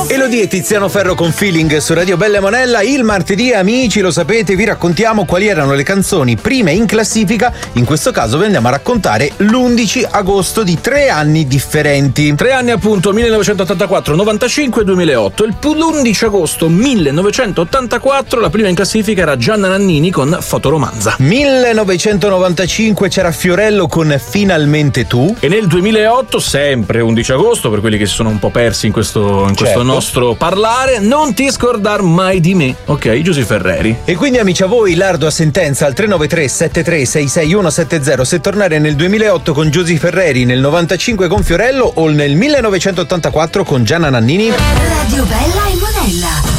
Elodie e Tiziano Ferro con Feeling su Radio Bella e Monella. Il martedì, amici, lo sapete, vi raccontiamo quali erano le canzoni prime in classifica. In questo caso vi andiamo a raccontare l'11 agosto di 3 anni differenti. 3 anni appunto, 1984, 95 e 2008. L'11 agosto 1984 la prima in classifica era Gianna Nannini con Fotoromanza. 1995 c'era Fiorello con Finalmente tu. E nel 2008, sempre 11 agosto, per quelli che si sono un po' persi in questo nostro parlare, Non ti scordar mai di me, ok, Giusy Ferreri. E quindi, amici, a voi l'ardua sentenza al 393 73 66170 se tornare nel 2008 con Giusy Ferreri, nel 95 con Fiorello o nel 1984 con Gianna Nannini. Radio Bella e Monella.